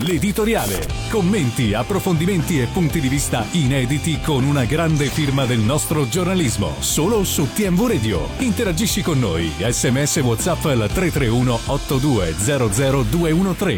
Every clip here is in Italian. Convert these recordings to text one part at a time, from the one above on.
L'editoriale. Commenti, approfondimenti e punti di vista inediti con una grande firma del nostro giornalismo. Solo su TMV Radio. Interagisci con noi. SMS WhatsApp al 331 8200 213.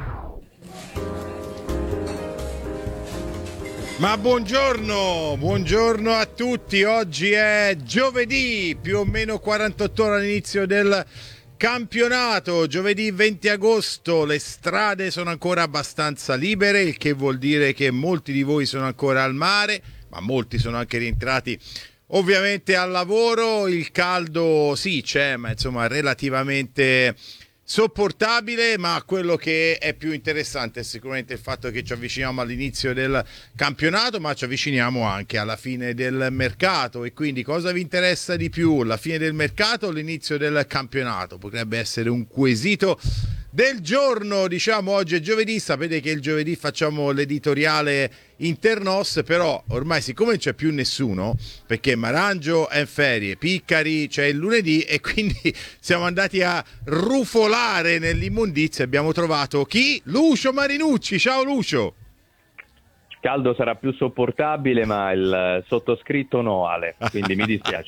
Ma buongiorno a tutti. Oggi è giovedì, più o meno 48 ore all'inizio del campionato, giovedì 20 agosto, le strade sono ancora abbastanza libere, il che vuol dire che molti di voi sono ancora al mare, ma molti sono anche rientrati ovviamente al lavoro. Il caldo sì c'è, ma insomma relativamente sopportabile, ma quello che è più interessante è sicuramente il fatto che ci avviciniamo all'inizio del campionato, ma ci avviciniamo anche alla fine del mercato. E quindi cosa vi interessa di più, la fine del mercato o l'inizio del campionato? Potrebbe essere un quesito del giorno. Diciamo oggi è giovedì, sapete che il giovedì facciamo l'editoriale internos, però ormai siccome non c'è più nessuno, perché Marangio è in ferie, Piccari c'è il lunedì, e quindi siamo andati a rufolare nell'immondizia. Abbiamo trovato chi? Lucio Marinucci. Ciao Lucio. Il caldo sarà più sopportabile, ma il sottoscritto no, Ale, quindi mi dispiace.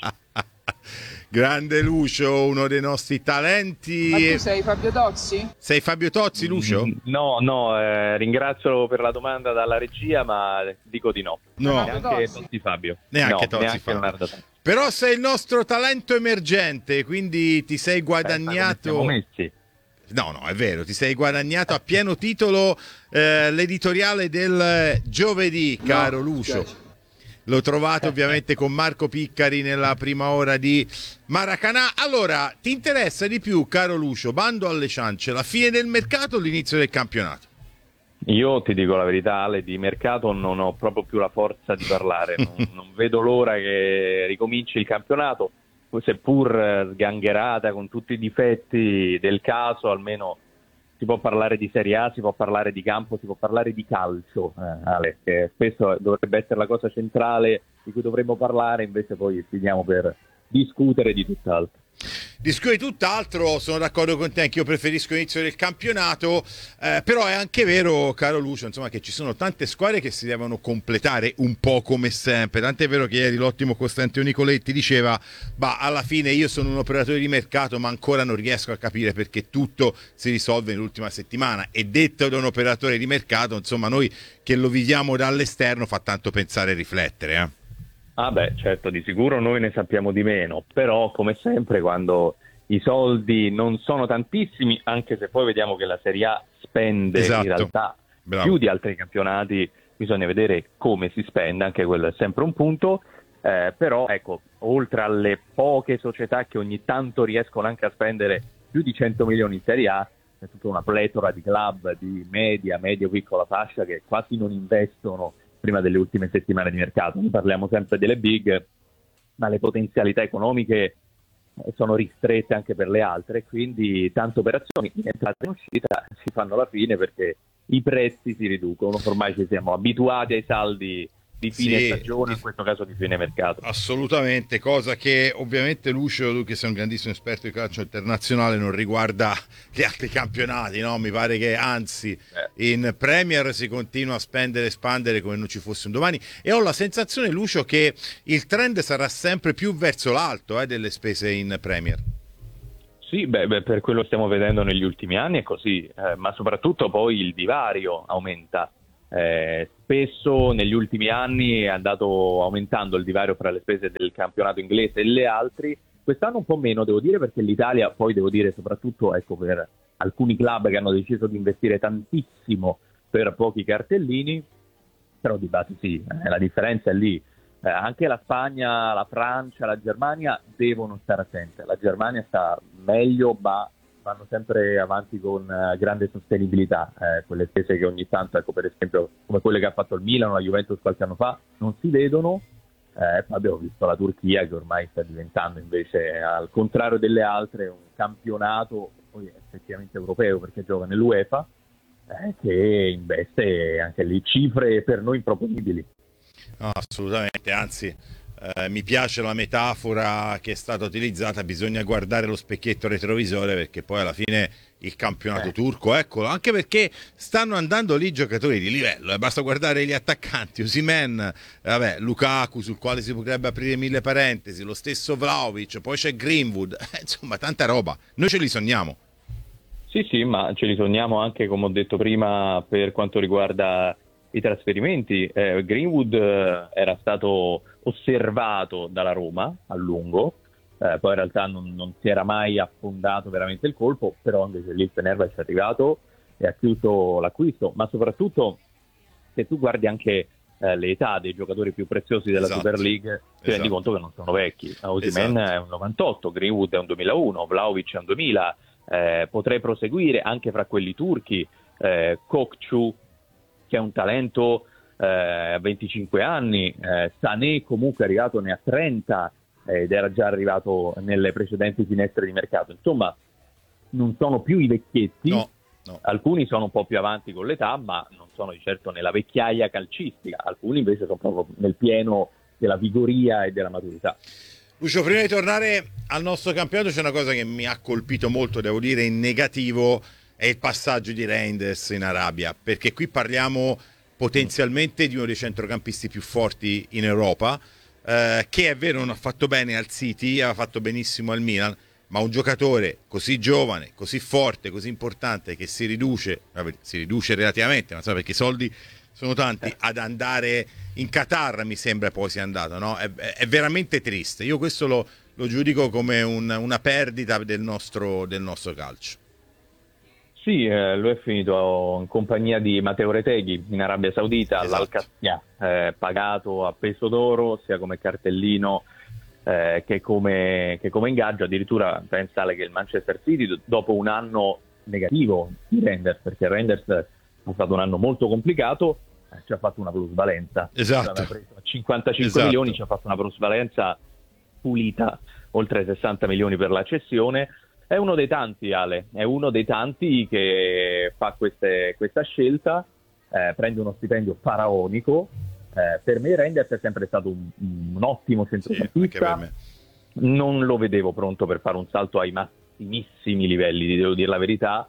Grande Lucio, uno dei nostri talenti. Ma tu sei Fabio Tozzi? Sei Fabio Tozzi, Lucio? No, ringrazio per la domanda dalla regia, ma dico di no. No. Neanche Tozzi Fabio. Neanche no, Tozzi neanche Fabio. Leonardo. Però sei il nostro talento emergente, quindi ti sei guadagnato... Siamo messi. No, è vero, ti sei guadagnato a pieno titolo l'editoriale del giovedì, caro Lucio. L'ho trovato ovviamente con Marco Piccari nella prima ora di Maracanã. Allora, ti interessa di più, caro Lucio, bando alle ciance, la fine del mercato o l'inizio del campionato? Io ti dico la verità, Ale, di mercato non ho proprio più la forza di parlare. non vedo l'ora che ricominci il campionato, seppur sgangherata con tutti i difetti del caso. Almeno si può parlare di Serie A, si può parlare di campo, si può parlare di calcio, Ale, che spesso dovrebbe essere la cosa centrale di cui dovremmo parlare, invece poi finiamo per discutere di tutt'altro. Discuti tutt'altro, sono d'accordo con te, anche io preferisco l'inizio del campionato, però è anche vero, caro Lucio, insomma, che ci sono tante squadre che si devono completare un po' come sempre, tant'è vero che ieri l'ottimo Costantino Nicoletti diceva: bah, alla fine io sono un operatore di mercato, ma ancora non riesco a capire perché tutto si risolve nell'ultima settimana. E detto da un operatore di mercato, insomma, noi che lo viviamo dall'esterno fa tanto pensare e riflettere, Ah beh, certo, di sicuro noi ne sappiamo di meno, però come sempre quando i soldi non sono tantissimi, anche se poi vediamo che la Serie A spende in realtà più di altri campionati, bisogna vedere come si spende, anche quello è sempre un punto, però ecco, oltre alle poche società che ogni tanto riescono anche a spendere più di 100 milioni in Serie A, c'è tutta una pletora di club di medio-piccola fascia che quasi non investono prima delle ultime settimane di mercato. Noi parliamo sempre delle big, ma le potenzialità economiche sono ristrette anche per le altre, quindi tante operazioni in entrata e in uscita si fanno alla fine perché i prezzi si riducono. Ormai ci siamo abituati ai saldi di fine stagione, in questo caso di fine mercato. Assolutamente, cosa che ovviamente Lucio, tu che sei un grandissimo esperto di calcio internazionale, non riguarda gli altri campionati, no? Mi pare che anzi in Premier si continua a spendere e espandere come non ci fosse un domani, e ho la sensazione, Lucio, che il trend sarà sempre più verso l'alto delle spese in Premier. Sì, per quello che stiamo vedendo negli ultimi anni è così, ma soprattutto poi il divario aumenta. Spesso negli ultimi anni è andato aumentando il divario fra le spese del campionato inglese e le altri. Quest'anno un po' meno, devo dire, perché l'Italia, poi devo dire soprattutto per alcuni club che hanno deciso di investire tantissimo per pochi cartellini, però di base sì, la differenza è lì. Anche la Spagna, la Francia, la Germania devono stare attente. La Germania sta meglio, ma vanno sempre avanti con grande sostenibilità. Quelle spese che ogni tanto, ecco, per esempio come quelle che ha fatto il Milan o la Juventus qualche anno fa, non si vedono. Abbiamo visto la Turchia che ormai sta diventando invece, al contrario delle altre, un campionato poi effettivamente europeo perché gioca nell'UEFA, che investe anche lì cifre per noi improponibili. No, assolutamente, anzi Mi piace la metafora che è stata utilizzata, bisogna guardare lo specchietto retrovisore perché poi alla fine il campionato turco, eccolo, anche perché stanno andando lì giocatori di livello, basta guardare gli attaccanti, Osimhen, Lukaku sul quale si potrebbe aprire mille parentesi, lo stesso Vlahovic, poi c'è Greenwood, insomma tanta roba, noi ce li sogniamo. Sì, ma ce li sogniamo anche, come ho detto prima, per quanto riguarda i trasferimenti. Greenwood era stato osservato dalla Roma a lungo, poi in realtà non si era mai affondato veramente il colpo, però invece lì il Fenerbahce è arrivato e ha chiuso l'acquisto, ma soprattutto se tu guardi anche le età dei giocatori più preziosi della Super League, ti rendi conto che non sono vecchi. Osimhen è un 98, Greenwood è un 2001, Vlahovic è un 2000, potrei proseguire anche fra quelli turchi, Kokçu che è un talento a 25 anni, Sané comunque è arrivato, ne ha 30 ed era già arrivato nelle precedenti finestre di mercato. Insomma, non sono più i vecchietti, no. Alcuni sono un po' più avanti con l'età, ma non sono di certo nella vecchiaia calcistica, alcuni invece sono proprio nel pieno della vigoria e della maturità. Lucio, prima di tornare al nostro campionato c'è una cosa che mi ha colpito molto, devo dire in negativo, è il passaggio di Reinders in Arabia, perché qui parliamo potenzialmente di uno dei centrocampisti più forti in Europa, che è vero non ha fatto bene al City, ha fatto benissimo al Milan, ma un giocatore così giovane, così forte, così importante, che si riduce relativamente, ma so perché i soldi sono tanti, ad andare in Qatar mi sembra poi sia andato, no? È veramente triste, io questo lo giudico come una perdita del nostro calcio. Sì, lui è finito in compagnia di Matteo Retegui in Arabia Saudita, all'Al-Qassia, pagato a peso d'oro sia come cartellino che come ingaggio. Addirittura pensare che il Manchester City, dopo un anno negativo di Reinders, perché Reinders è stato un anno molto complicato, ci ha fatto una plusvalenza. Esatto. Aveva preso 55 milioni, ci ha fatto una plusvalenza pulita, oltre 60 milioni per la cessione. È uno dei tanti, Ale, è uno dei tanti che fa questa scelta, prende uno stipendio faraonico. Per me Reinders è sempre stato un ottimo centrocampista, non lo vedevo pronto per fare un salto ai massimissimi livelli, devo dire la verità,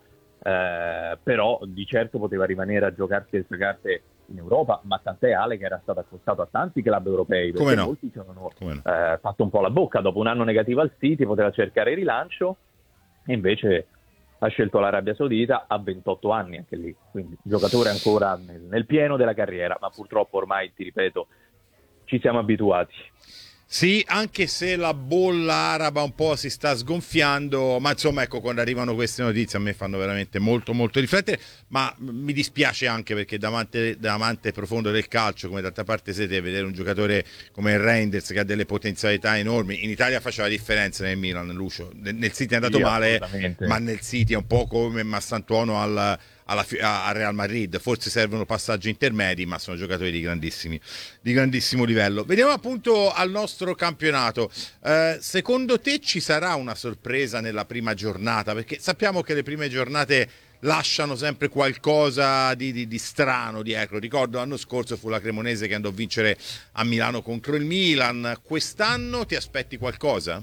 però di certo poteva rimanere a giocarsi le sue carte in Europa, ma tant'è, Ale, che era stato accostato a tanti club europei, perché molti ci hanno fatto un po' la bocca. Dopo un anno negativo al City poteva cercare il rilancio, e invece ha scelto l'Arabia Saudita a 28 anni anche lì, quindi giocatore ancora nel pieno della carriera, ma purtroppo ormai, ti ripeto, ci siamo abituati. Sì, anche se la bolla araba un po' si sta sgonfiando, ma insomma, ecco, quando arrivano queste notizie a me fanno veramente molto molto riflettere, ma mi dispiace anche perché da amante profondo del calcio, come d'altra parte siete, vedere un giocatore come il Reinders che ha delle potenzialità enormi. In Italia faceva differenza nel Milan, Lucio, nel City è andato male, ma nel City è un po' come Massantuono al Real Madrid, forse servono passaggi intermedi, ma sono giocatori di grandissimo livello. Vediamo appunto al nostro campionato. Secondo te ci sarà una sorpresa nella prima giornata? Perché sappiamo che le prime giornate lasciano sempre qualcosa di strano dietro. Ricordo l'anno scorso fu la Cremonese che andò a vincere a Milano contro il Milan. Quest'anno ti aspetti qualcosa?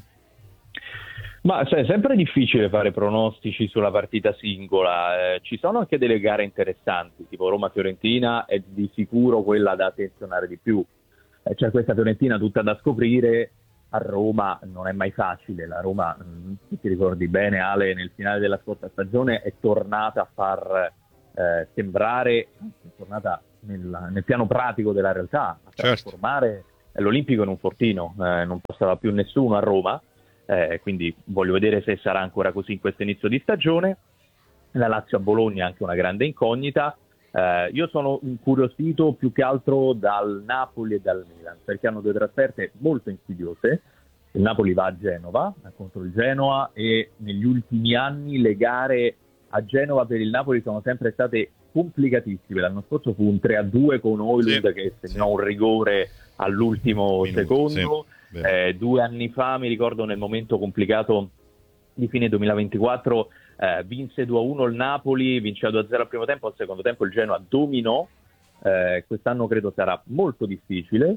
Ma è sempre difficile fare pronostici sulla partita singola, ci sono anche delle gare interessanti, tipo Roma-Fiorentina è di sicuro quella da attenzionare di più, c'è questa Fiorentina tutta da scoprire. A Roma non è mai facile, la Roma, se ti ricordi bene, Ale, nel finale della scorsa stagione è tornata a far sembrare, è tornata nel piano pratico della realtà, a trasformare l'Olimpico in un fortino, non passava più nessuno a Roma. Quindi voglio vedere se sarà ancora così in questo inizio di stagione. La Lazio a Bologna è anche una grande incognita. Io sono incuriosito più che altro dal Napoli e dal Milan, perché hanno due trasferte molto insidiose. Il Napoli va a Genova contro il Genoa, e negli ultimi anni le gare a Genova per il Napoli sono sempre state complicatissime. L'anno scorso fu un 3-2 con Højlund che segnò un rigore all'ultimo secondo. 2 anni fa, mi ricordo, nel momento complicato di fine 2024, vinse 2-1 il Napoli, vinceva 2-0 al primo tempo, al secondo tempo il Genoa dominò. Quest'anno credo sarà molto difficile.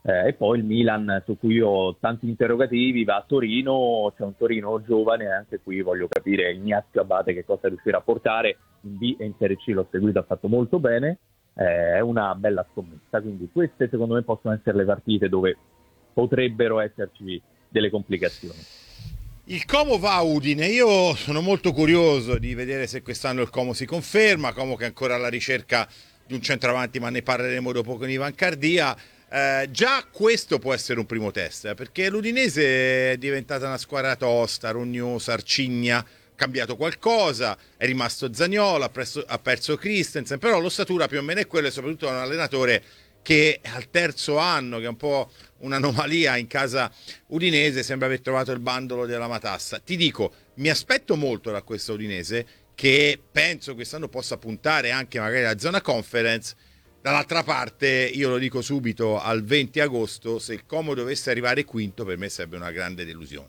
E poi il Milan, su cui ho tanti interrogativi, va a Torino, c'è un Torino giovane, anche qui voglio capire Ignazio Abate che cosa riuscirà a portare. In B e in Serie C l'ho seguito, ha fatto molto bene, è una bella scommessa, quindi queste secondo me possono essere le partite dove potrebbero esserci delle complicazioni. Il Como va a Udine, io sono molto curioso di vedere se quest'anno il Como si conferma, Como che è ancora alla ricerca di un centravanti, ma ne parleremo dopo con Ivan Cardia. Già questo può essere un primo test, perché l'Udinese è diventata una squadra tosta, rognosa, arcigna, cambiato qualcosa, è rimasto Zaniolo, ha perso Christensen, però l'ossatura più o meno è quella, e soprattutto è un allenatore che al terzo anno, che è un po' un'anomalia in casa udinese, sembra aver trovato il bandolo della matassa. Ti dico, mi aspetto molto da questa Udinese, che penso quest'anno possa puntare anche magari alla zona conference. Dall'altra parte, io lo dico subito, al 20 agosto, se il Como dovesse arrivare quinto, per me sarebbe una grande delusione.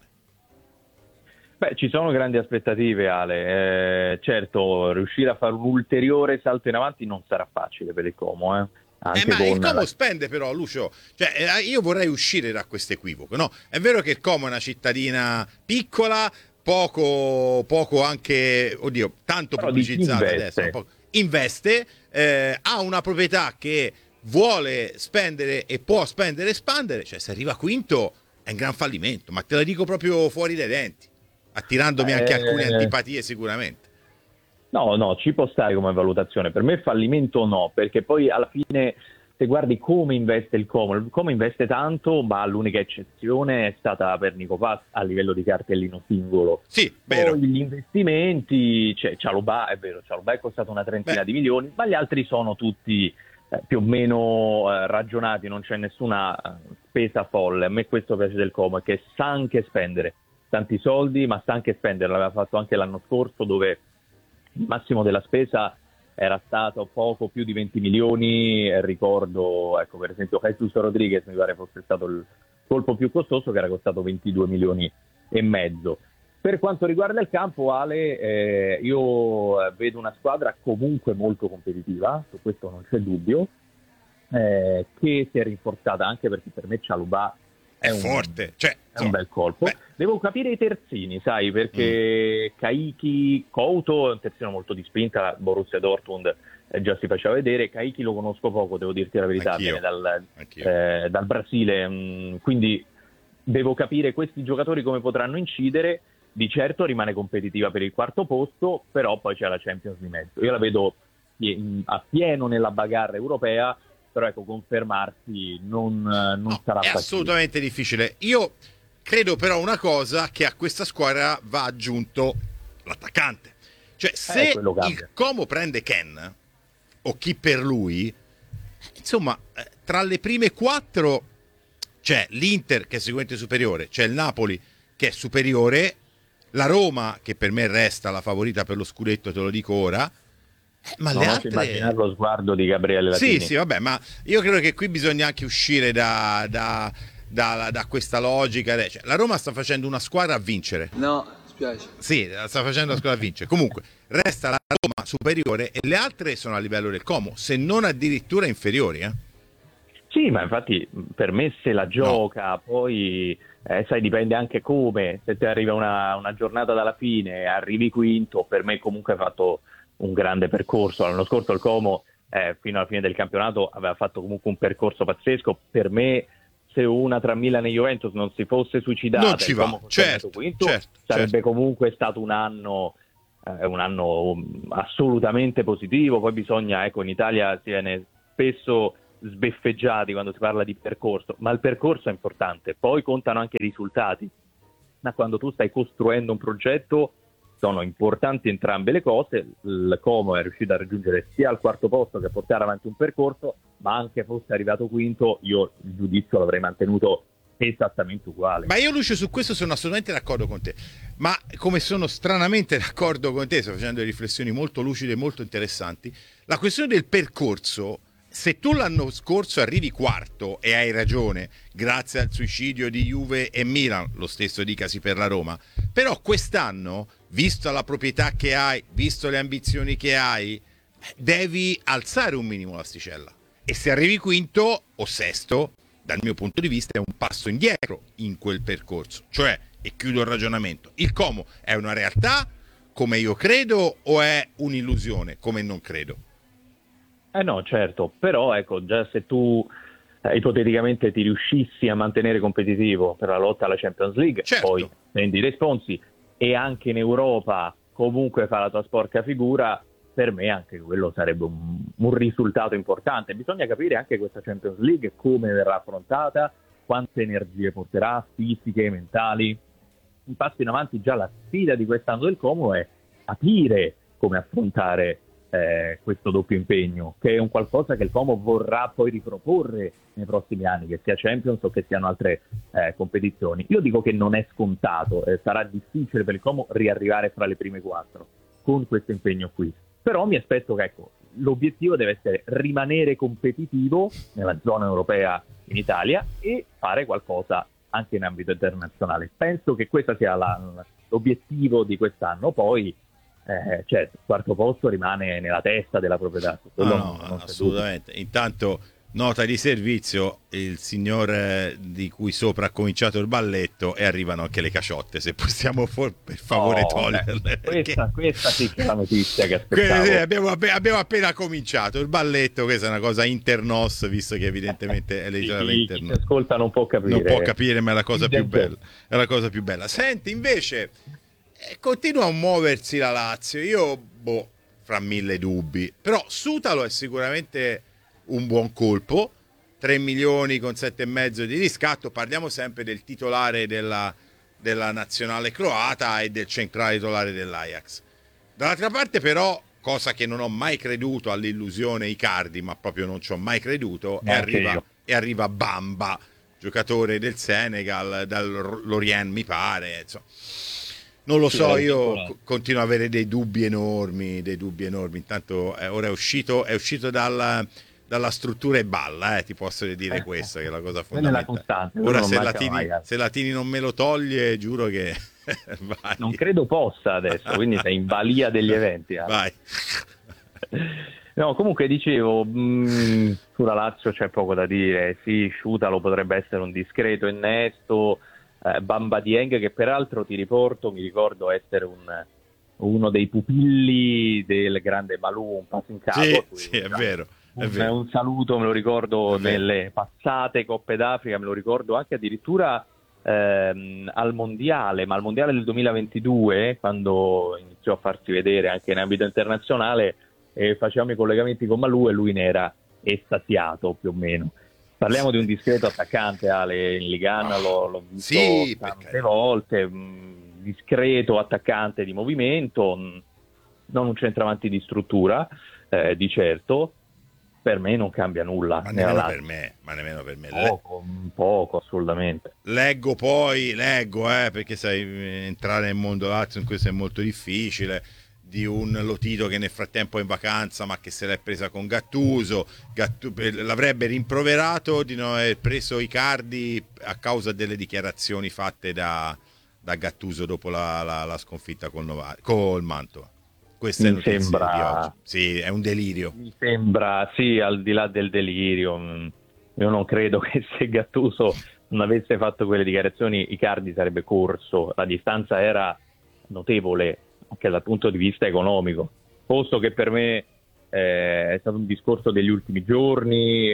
Beh, ci sono grandi aspettative, Ale. Certo, riuscire a fare un ulteriore salto in avanti non sarà facile per il Como, Anche ma il Como spende però, Lucio, cioè, io vorrei uscire da questo equivoco, no? È vero che il Como è una cittadina piccola, poco anche, tanto però pubblicizzata adesso, investe, ha una proprietà che vuole spendere e può spendere e espandere, cioè se arriva quinto è un gran fallimento, ma te la dico proprio fuori dai denti, attirandomi anche alcune antipatie sicuramente. No, ci può stare come valutazione. Per me fallimento no, perché poi alla fine se guardi come investe il Como investe tanto, ma l'unica eccezione è stata per Nico Paz a livello di cartellino singolo. Sì, vero. Poi gli investimenti, Cialobà, è vero, Cialobà è costato una trentina di milioni, ma gli altri sono tutti più o meno ragionati, non c'è nessuna spesa folle. A me questo piace del Como, è che sa anche spendere tanti soldi, ma sa anche spendere. L'aveva fatto anche l'anno scorso, dove il massimo della spesa era stato poco più di 20 milioni, ricordo, ecco, per esempio Jesus Rodriguez mi pare fosse stato il colpo più costoso, che era costato 22 milioni e mezzo. Per quanto riguarda il campo, Ale, io vedo una squadra comunque molto competitiva, su questo non c'è dubbio, che si è rinforzata anche perché per me Cialobà è forte, cioè, è un bel colpo. Beh. Devo capire i terzini, sai, perché Caicchi, Couto è un terzino molto di spinta, Borussia Dortmund già si faceva vedere, Caicchi lo conosco poco, devo dirti la verità, viene dal Brasile, quindi devo capire questi giocatori come potranno incidere. Di certo rimane competitiva per il quarto posto, però poi c'è la Champions di mezzo. Io la vedo a pieno nella bagarre europea, però ecco, confermarsi non sarà facile. È assolutamente difficile. Io credo però una cosa, che a questa squadra va aggiunto l'attaccante. Cioè, se il Como prende Ken o chi per lui, insomma, tra le prime quattro c'è l'Inter, che è sicuramente superiore, c'è il Napoli, che è superiore, la Roma, che per me resta la favorita per lo scudetto, te lo dico ora. Ma le altre... immaginare lo sguardo di Gabriele Latini. Sì, vabbè, ma io credo che qui bisogna anche uscire da questa logica. Cioè, la Roma sta facendo una squadra a vincere. No, spiace. Sì, sta facendo una squadra a vincere. Comunque, resta la Roma superiore e le altre sono a livello del Como, se non addirittura inferiori. Sì, ma infatti per me se la gioca, poi sai, dipende anche come. Se ti arriva una giornata dalla fine, arrivi quinto, per me comunque hai fatto un grande percorso. L'anno scorso il Como fino alla fine del campionato aveva fatto comunque un percorso pazzesco. Per me, se una tra Milan e Juventus non si fosse suicidata, non ci va, certo, sarebbe comunque stato un anno assolutamente positivo. Poi bisogna, ecco, in Italia si viene spesso sbeffeggiati quando si parla di percorso, ma il percorso è importante, poi contano anche i risultati. Ma quando tu stai costruendo un progetto sono importanti entrambe le cose. Il Como è riuscito a raggiungere sia il quarto posto che a portare avanti un percorso, ma anche fosse arrivato quinto, io il giudizio l'avrei mantenuto esattamente uguale. Ma io, Lucio, su questo sono assolutamente d'accordo con te, ma come sono stranamente d'accordo con te, sto facendo riflessioni molto lucide e molto interessanti. La questione del percorso, se tu l'anno scorso arrivi quarto, e hai ragione, grazie al suicidio di Juve e Milan, lo stesso dicasi per la Roma, però quest'anno, visto la proprietà che hai, visto le ambizioni che hai, devi alzare un minimo l'asticella, e se arrivi quinto o sesto dal mio punto di vista è un passo indietro in quel percorso. Cioè, e chiudo il ragionamento, il Como è una realtà come io credo o è un'illusione come non credo? No, certo, però ecco, già se tu ipoteticamente ti riuscissi a mantenere competitivo per la lotta alla Champions League, certo, poi prendi i responsi e anche in Europa comunque fa la tua sporca figura, per me anche quello sarebbe un risultato importante. Bisogna capire anche questa Champions League come verrà affrontata, quante energie porterà, fisiche, mentali. Un passo in avanti, già la sfida di quest'anno del Como è capire come affrontare questo doppio impegno, che è un qualcosa che il Como vorrà poi riproporre nei prossimi anni, che sia Champions o che siano altre competizioni. Io dico che non è scontato, sarà difficile per il Como riarrivare fra le prime 4 con questo impegno qui, però mi aspetto che l'obiettivo deve essere rimanere competitivo nella zona europea in Italia e fare qualcosa anche in ambito internazionale. Penso che questo sia l'obiettivo di quest'anno. Poi certo, il quarto posto rimane nella testa della proprietà. No, assolutamente. Intanto, nota di servizio, il signor di cui sopra ha cominciato il balletto, e arrivano anche le caciotte, se possiamo per favore toglierle. Questa sì che è la notizia che aspettavo. Abbiamo appena cominciato il balletto, questa è una cosa internos, visto che evidentemente è leggermente internos. Chi ascolta non può capire. Non può capire, ma è la cosa più bella. È la cosa più bella. Senti, invece, continua a muoversi la Lazio. Io, fra mille dubbi, però Sutalo è sicuramente un buon colpo, 3 milioni con 7,5 di riscatto. Parliamo sempre del titolare della nazionale croata e del centrale titolare dell'Ajax. Dall'altra parte però, cosa che non ho mai creduto all'illusione Icardi, ma proprio non ci ho mai creduto, e arriva Bamba, giocatore del Senegal, dall'Orient mi pare, insomma. Non lo so, io continuo ad avere dei dubbi enormi. Intanto ora è uscito dalla struttura e balla, ti posso dire questo, che è la cosa fondamentale. Ora se Latini non me lo toglie, giuro che vai. Non credo possa adesso, quindi sei in balia degli eventi. Vai. No, comunque dicevo, sulla Lazio c'è poco da dire. Sì, Sciutalo potrebbe essere un discreto innesto, Bamba Dieng, che peraltro mi ricordo essere uno dei pupilli del grande Malù, un passo in capo. Sì, è vero. Un saluto, me lo ricordo nelle passate Coppe d'Africa, me lo ricordo anche addirittura al Mondiale, ma al Mondiale del 2022, quando iniziò a farsi vedere anche in ambito internazionale, facevamo i collegamenti con Malù e lui ne era estasiato più o meno. Parliamo di un discreto attaccante, Ale, in Ligan l'ho visto tante volte, discreto attaccante di movimento, non un centravanti di struttura, di certo. Per me non cambia nulla. Ma nemmeno per me. Poco, assolutamente. Leggo, perché sai, entrare nel mondo Lazio in questo è molto difficile, di un Lotito che nel frattempo è in vacanza ma che se l'è presa con Gattuso. L'avrebbe rimproverato di non aver preso Icardi a causa delle dichiarazioni fatte da Gattuso dopo la sconfitta col Mantova. Questa è notizia di oggi. Sì, è un delirio. Mi sembra, sì, al di là del delirio, io non credo che se Gattuso non avesse fatto quelle dichiarazioni Icardi sarebbe corso. La distanza era notevole anche dal punto di vista economico, posto che per me è stato un discorso degli ultimi giorni,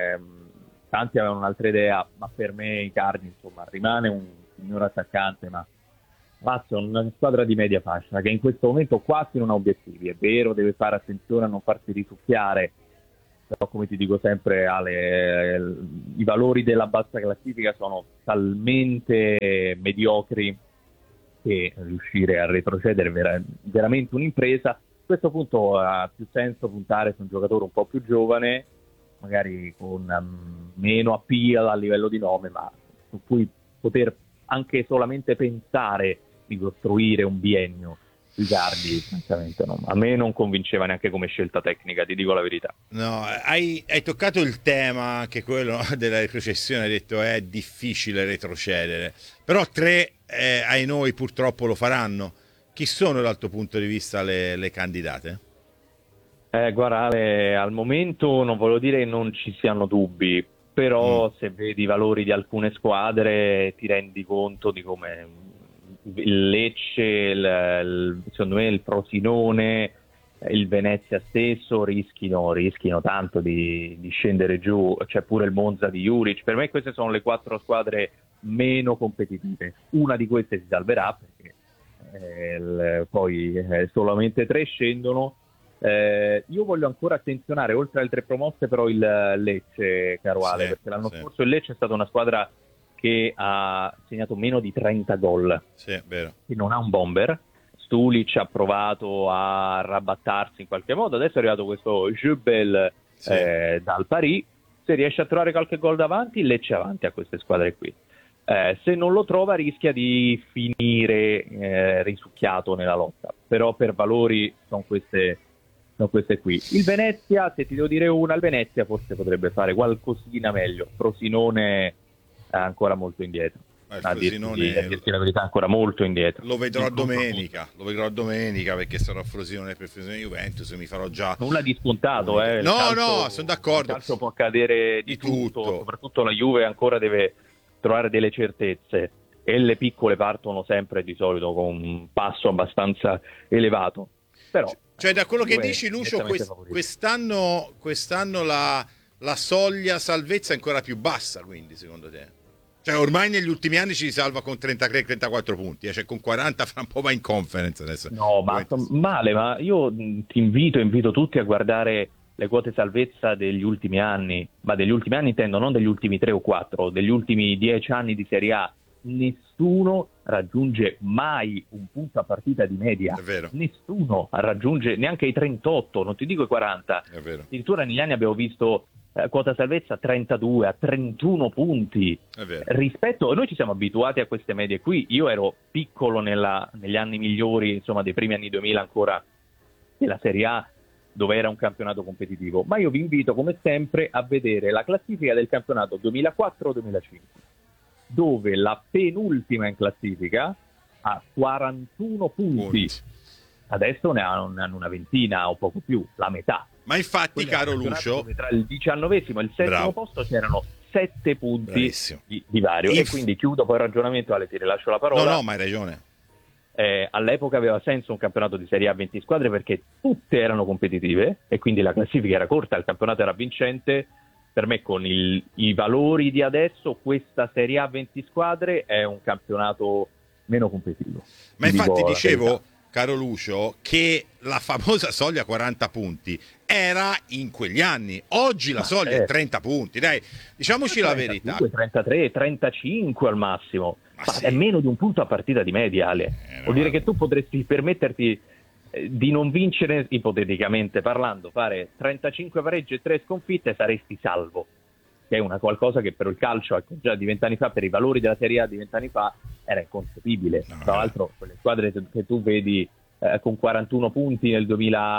tanti avevano un'altra idea, ma per me Icardi insomma rimane un signor attaccante, ma Lazio è una squadra di media fascia che in questo momento quasi non ha obiettivi. È vero, deve fare attenzione a non farsi risucchiare, però come ti dico sempre, Ale, i valori della bassa classifica sono talmente mediocri che riuscire a retrocedere è veramente un'impresa. A questo punto ha più senso puntare su un giocatore un po' più giovane, magari con meno appeal a livello di nome, ma su cui poter anche solamente pensare di costruire un biennio. Icardi, francamente, a me non convinceva neanche come scelta tecnica, ti dico la verità. No, hai toccato il tema, che quello della retrocessione, hai detto è difficile retrocedere, però 3 ai noi purtroppo lo faranno. Chi sono dal tuo punto di vista le candidate? Guarda, al momento non voglio dire che non ci siano dubbi, però se vedi i valori di alcune squadre ti rendi conto di come il Lecce, secondo me il Frosinone, il Venezia stesso rischino tanto di scendere giù. C'è pure il Monza di Juric. Per me queste sono le 4 squadre meno competitive. Una di queste si salverà perché poi solamente 3 scendono. Io voglio ancora attenzionare, oltre alle 3 promosse, però il Lecce, caro Ale, Sì, perché l'anno sì. scorso il Lecce è stata una squadra che ha segnato meno di 30 gol, Sì, vero. che non ha un bomber. Stulic ha provato a arrabattarsi in qualche modo, adesso è arrivato questo Jubel Sì. dal Paris. Se riesce a trovare qualche gol davanti, il Lecce avanti a queste squadre qui. Se non lo trova rischia di finire risucchiato nella lotta, però per valori sono queste qui. Il Venezia, se ti devo dire una, il Venezia forse potrebbe fare qualcosina meglio. Frosinone è ancora molto indietro. Il A Frosinone dirti la verità, ancora molto indietro. lo vedrò domenica perché sarò a Frosinone per Frosinone Juventus, mi farò già Nulla di scontato, il No, calcio- sono d'accordo. Il calcio può accadere Di di tutto, tutto. soprattutto la Juve ancora deve trovare delle certezze e le piccole partono sempre di solito con un passo abbastanza elevato. Però Cioè, da quello che Juve dici, Lucio, nettamente favorita. quest'anno la soglia salvezza è ancora più bassa, quindi, secondo te? Cioè, ormai negli ultimi anni ci si salva con 33-34 punti, cioè con 40 fra un po' va in conference adesso. No, ma male, ma io ti invito tutti a guardare le quote salvezza degli ultimi anni, ma degli ultimi anni intendo non degli ultimi 3 o 4, degli ultimi 10 anni di Serie A. Nessuno raggiunge mai un punto a partita di media. È vero. Nessuno raggiunge neanche i 38, non ti dico i 40. È vero. Addirittura negli anni abbiamo visto quota salvezza a 32, a 31 punti. È vero. Rispetto, noi ci siamo abituati a queste medie qui. Io ero piccolo negli anni migliori, insomma, dei primi anni 2000 ancora della Serie A, dove era un campionato competitivo. Ma io vi invito, come sempre, a vedere la classifica del campionato 2004-2005, dove la penultima in classifica ha 41 punti. Adesso ne hanno una ventina o poco più, la metà. Ma infatti, Quello è caro un campionato Lucio, dove tra il 19esimo e il 7° Bravo. posto c'erano 7 punti Bravissimo. di vario. E quindi chiudo poi il ragionamento, Ale, ti rilascio la parola. no, ma hai ragione. All'epoca aveva senso un campionato di Serie A 20 squadre perché tutte erano competitive e quindi la classifica era corta, il campionato era vincente. Per me, con i valori di adesso, questa Serie A 20 squadre è un campionato meno competitivo. Ma Ti infatti dico la dicevo, verità. caro Lucio, che la famosa soglia 40 punti era in quegli anni. Oggi la soglia è 30 punti, dai, diciamoci la verità. 33, 35 al massimo. Ma Ma sì. è meno di un punto a partita di media, Ale. no, Vuol dire ma- che tu potresti permetterti di non vincere, ipoteticamente parlando, fare 35 pareggi e 3 sconfitte, saresti salvo. Che è una qualcosa che per il calcio, ecco, già di 20 anni fa, per i valori della Serie A di 20 anni fa, era inconcepibile. No, Tra l'altro, quelle squadre che tu vedi con 41 punti nel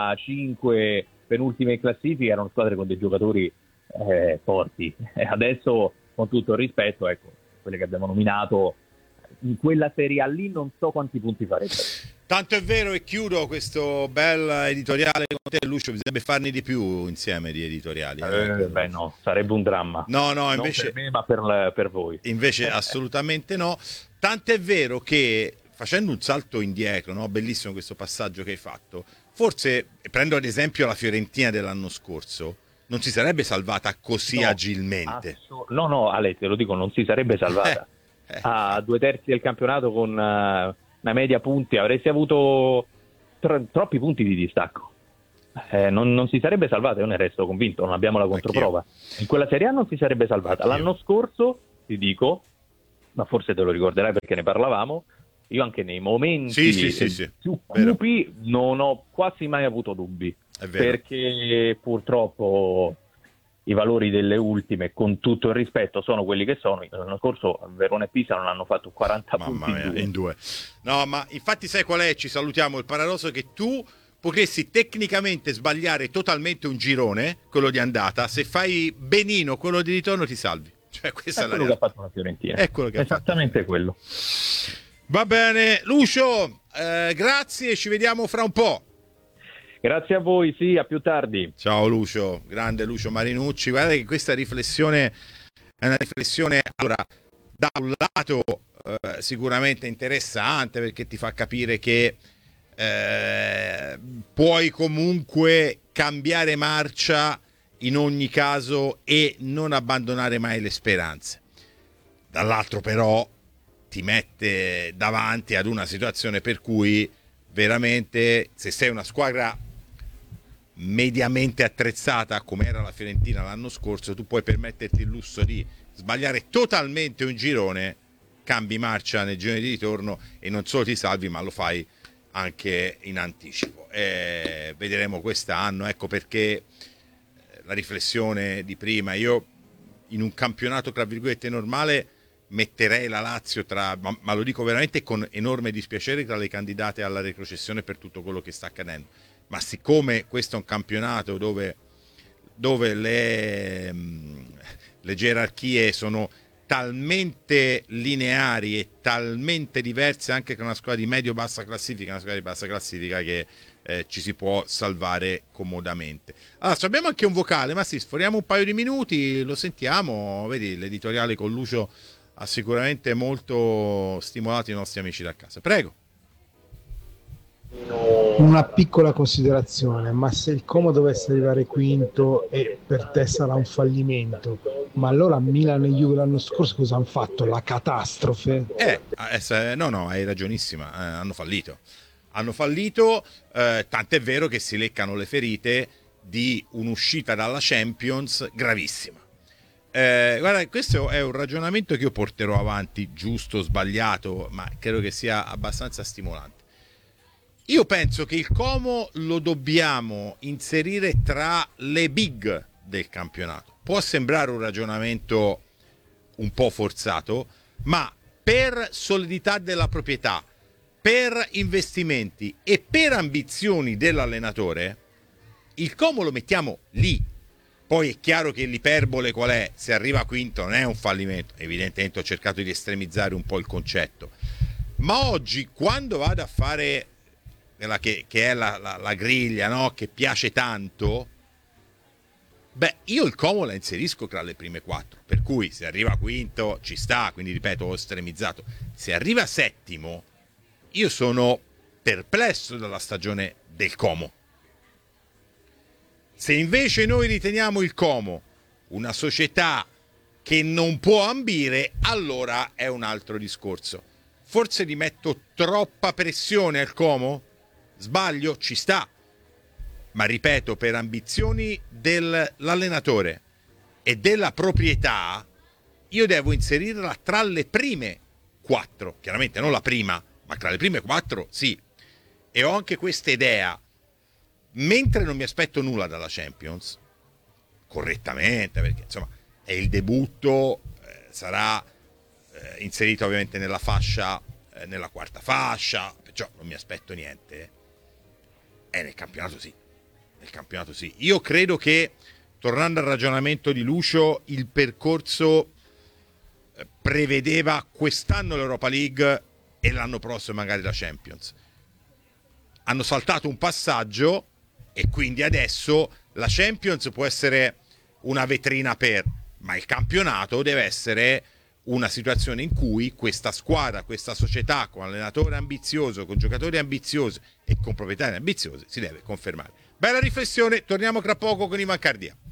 2005, penultime in classifica, erano squadre con dei giocatori forti. E adesso, con tutto il rispetto, ecco, quelle che abbiamo nominato, in quella Serie A lì non so quanti punti farebbero. Tanto è vero, e chiudo questo bel editoriale con te, Lucio, bisognerebbe farne di più insieme di editoriali. Beh, no, sarebbe un dramma. No, Non invece... per me, ma per voi. Invece assolutamente no. Tant'è vero che, facendo un salto indietro, no? Bellissimo questo passaggio che hai fatto, forse, prendo ad esempio la Fiorentina dell'anno scorso, non si sarebbe salvata così No, agilmente. No, Ale, te lo dico, non si sarebbe salvata. A 2/3 del campionato con una media punti avresti avuto troppi punti di distacco. Non si sarebbe salvata, io ne resto convinto, non abbiamo la controprova. In quella Serie A non si sarebbe salvata. Anch'io. L'anno scorso, ti dico, ma forse te lo ricorderai perché ne parlavamo, io anche nei momenti Sì. più Vero. cupi non ho quasi mai avuto dubbi, È vero. perché purtroppo i valori delle ultime, con tutto il rispetto, sono quelli che sono. L'anno scorso Verona e Pisa non hanno fatto 40 Mamma punti mia, in due. No, ma infatti sai qual è? Ci salutiamo. Il paradosso è che tu potresti tecnicamente sbagliare totalmente un girone, quello di andata, se fai benino quello di ritorno ti salvi. Cioè, questa È è la quello che ha realtà. fatto la Fiorentina. È quello che ha esattamente quello. Va bene, Lucio, grazie, ci vediamo fra un po'. Grazie a voi, sì, a più tardi. Ciao Lucio, grande Lucio Marinucci. Guardate che questa riflessione È una riflessione, allora, da un lato sicuramente interessante, perché ti fa capire che puoi comunque cambiare marcia in ogni caso e non abbandonare mai le speranze. Dall'altro però ti mette davanti ad una situazione per cui veramente, se sei una squadra mediamente attrezzata come era la Fiorentina l'anno scorso, tu puoi permetterti il lusso di sbagliare totalmente un girone, cambi marcia nel girone di ritorno e non solo ti salvi, ma lo fai anche in anticipo. Vedremo quest'anno, ecco perché la riflessione di prima, io in un campionato tra virgolette normale metterei la Lazio ma lo dico veramente con enorme dispiacere, tra le candidate alla retrocessione per tutto quello che sta accadendo. Ma siccome questo è un campionato dove le gerarchie sono talmente lineari e talmente diverse anche con una squadra di medio-bassa classifica, una squadra di bassa classifica, che ci si può salvare comodamente. Allora, abbiamo anche un vocale, ma sì, sforiamo un paio di minuti, lo sentiamo, vedi, l'editoriale con Lucio ha sicuramente molto stimolato i nostri amici da casa. Prego. Una piccola considerazione, ma se il Como dovesse arrivare quinto e per te sarà un fallimento, ma allora Milan e Juve l'anno scorso cosa hanno fatto? La catastrofe? No, hai ragionissima, hanno fallito, tant'è vero che si leccano le ferite di un'uscita dalla Champions gravissima. Guarda, questo è un ragionamento che io porterò avanti, giusto o sbagliato, ma credo che sia abbastanza stimolante. Io penso che il Como lo dobbiamo inserire tra le big del campionato. Può sembrare un ragionamento un po' forzato, ma per solidità della proprietà, per investimenti e per ambizioni dell'allenatore, il Como lo mettiamo lì. Poi è chiaro che l'iperbole qual è? Se arriva quinto non è un fallimento. Evidentemente ho cercato di estremizzare un po' il concetto. Ma oggi, quando vado a fare che è la griglia, no? Che piace tanto, io il Como la inserisco tra le prime 4, per cui se arriva quinto ci sta, quindi ripeto, ho estremizzato. Se arriva settimo, io sono perplesso dalla stagione del Como. Se invece noi riteniamo il Como una società che non può ambire, allora è un altro discorso. Forse gli metto troppa pressione al Como? Sbaglio? Ci sta. Ma ripeto, per ambizioni dell'allenatore e della proprietà, io devo inserirla tra le prime 4. Chiaramente non la prima, ma tra le prime 4 sì. E ho anche questa idea. Mentre non mi aspetto nulla dalla Champions, correttamente, perché insomma è il debutto, sarà inserito ovviamente nella fascia, nella quarta fascia, perciò non mi aspetto niente. Nel campionato sì. Io credo che, tornando al ragionamento di Lucio, il percorso prevedeva quest'anno l'Europa League e l'anno prossimo magari la Champions. Hanno saltato un passaggio e quindi adesso la Champions può essere una vetrina ma il campionato deve essere una situazione in cui questa squadra, questa società con allenatore ambizioso, con giocatori ambiziosi e con proprietari ambiziosi si deve confermare. Bella riflessione, torniamo tra poco con Ivan Cardia.